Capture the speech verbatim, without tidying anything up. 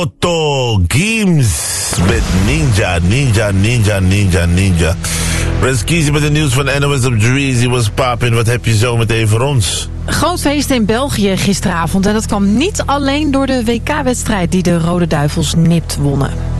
Otto Games met Ninja, Ninja, Ninja, Ninja, Ninja. Rens Kiezen met het nieuws van N O S op Dreezy was poppin'. Wat heb je zo meteen voor ons? Groot feest in België gisteravond. En dat kwam niet alleen door de W K-wedstrijd die de Rode Duivels nipt wonnen.